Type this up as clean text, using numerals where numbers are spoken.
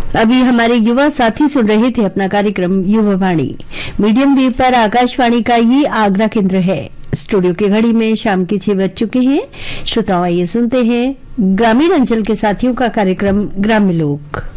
अभी हमारे युवा साथी सुन रहे थे अपना कार्यक्रम युवा वाणी। मीडियम वेव पर आकाशवाणी का ये आगरा केंद्र है। स्टूडियो की घड़ी में शाम के 6 बज चुके हैं। श्रोताओं, आइए सुनते हैं ग्रामीण अंचल के साथियों का कार्यक्रम ग्राम्य लोक।